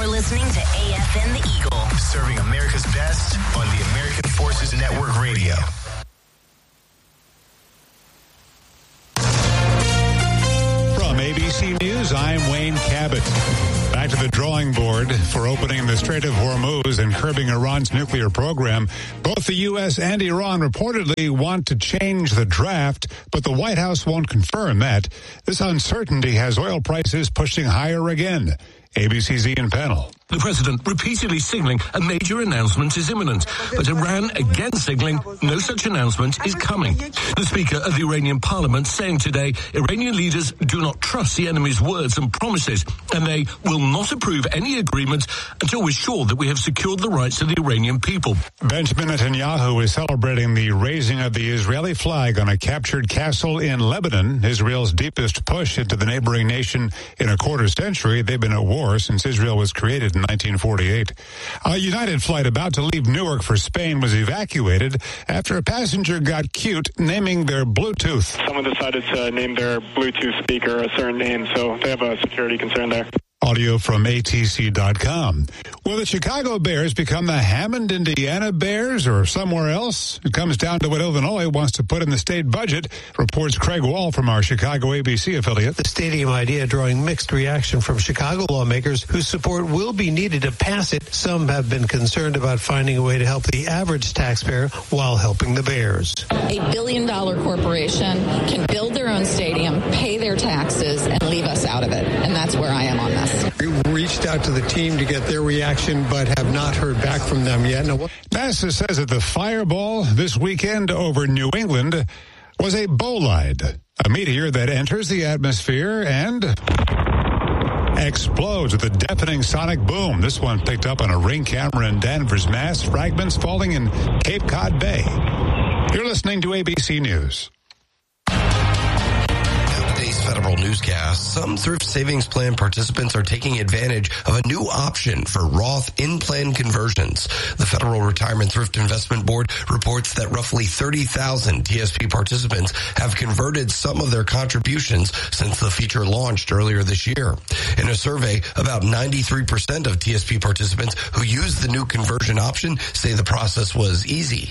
You're listening to AFN The Eagle. Serving America's best on the American Forces Network Radio. From ABC News, I'm Wayne Cabot. Back to the drawing board for opening the Strait of Hormuz and curbing Iran's nuclear program. Both the U.S. and Iran reportedly want to change the draft, but the White House won't confirm that. This uncertainty has oil prices pushing higher again. ABC's Ian Pennell. The president repeatedly signaling a major announcement is imminent, but Iran again signaling no such announcement is coming. The Speaker of the Iranian Parliament saying today Iranian leaders do not trust the enemy's words and promises, and they will not approve any agreement until we're sure that we have secured the rights of the Iranian people. Benjamin Netanyahu is celebrating the raising of the Israeli flag on a captured castle in Lebanon, Israel's deepest push into the neighboring nation in a quarter century. They've been at war since Israel was created in 1948. A United flight about to leave Newark for Spain was evacuated after a passenger got cute naming their Bluetooth. Someone decided to name their Bluetooth speaker a certain name, so they have a security concern there. Audio from ATC.com. Will the Chicago Bears become the Hammond, Indiana Bears or somewhere else? It comes down to what Illinois wants to put in the state budget, reports Craig Wall from our Chicago ABC affiliate. The stadium idea drawing mixed reaction from Chicago lawmakers whose support will be needed to pass it. Some have been concerned about finding a way to help the average taxpayer while helping the Bears. $1 billion corporation can build their own stadium, pay their taxes, and leave us out of it. And that's where I am on this. We reached out to the team to get their reaction, but have not heard back from them yet. NASA says that the fireball this weekend over New England was a bolide, a meteor that enters the atmosphere and explodes with a deafening sonic boom. This one picked up on a Ring camera in Danvers, Mass. Fragments falling in Cape Cod Bay. You're listening to ABC News. Federal newscast, some thrift savings plan participants are taking advantage of a new option for Roth in-plan conversions. The Federal Retirement Thrift Investment Board reports that roughly 30,000 TSP participants have converted some of their contributions since the feature launched earlier this year. In a survey, about 93% of TSP participants who used the new conversion option say the process was easy.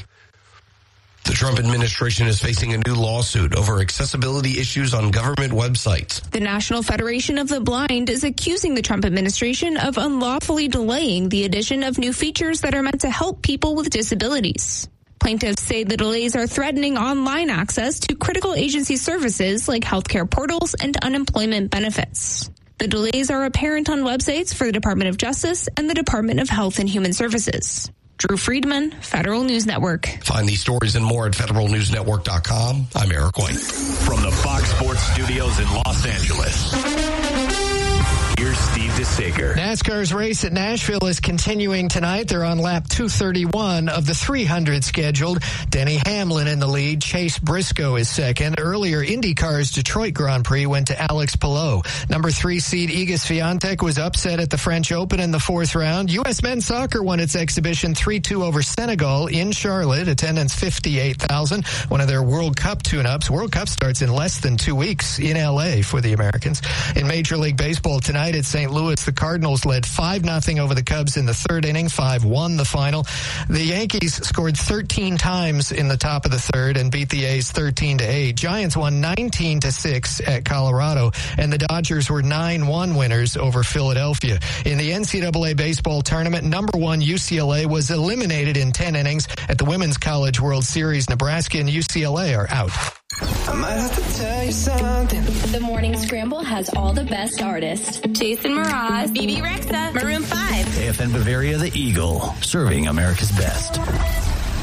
The Trump administration is facing a new lawsuit over accessibility issues on government websites. The National Federation of the Blind is accusing the Trump administration of unlawfully delaying the addition of new features that are meant to help people with disabilities. Plaintiffs say the delays are threatening online access to critical agency services like healthcare portals and unemployment benefits. The delays are apparent on websites for the Department of Justice and the Department of Health and Human Services. Drew Friedman, Federal News Network. Find these stories and more at federalnewsnetwork.com. I'm Eric White. From the Fox Sports Studios in Los Angeles, here's Steve DeSager. NASCAR's race at Nashville is continuing tonight. They're on lap 231 of the 300 scheduled. Denny Hamlin in the lead. Chase Briscoe is second. Earlier, IndyCar's Detroit Grand Prix went to Alex Palou. Number 3 seed Iga Swiatek was upset at the French Open in the fourth round. U.S. men's soccer won its exhibition 3-2 over Senegal in Charlotte. Attendance 58,000. One of their World Cup tune-ups. World Cup starts in less than 2 weeks in L.A. for the Americans. In Major League Baseball tonight at St. Louis, the Cardinals led 5-0 over the Cubs in the third inning. 5-1 the final. The Yankees scored 13 times in the top of the third and beat the A's 13-8. Giants won 19-6 at Colorado, and the Dodgers were 9-1 winners over Philadelphia. In the NCAA baseball tournament, number 1 UCLA was eliminated in 10 innings. At the Women's College World Series, Nebraska and UCLA are out. I might have to tell you something. The Morning Scramble has all the best artists. Jason Mraz, BB Rexa, Maroon 5. AFN Bavaria, the Eagle, serving America's best.